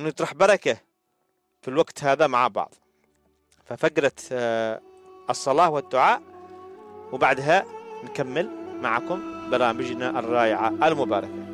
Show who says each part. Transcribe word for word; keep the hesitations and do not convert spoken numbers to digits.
Speaker 1: ونطرح بركة في الوقت هذا مع بعض. ففقرة الصلاة والدعاء، وبعدها نكمل معكم برامجنا الرائعة المباركة.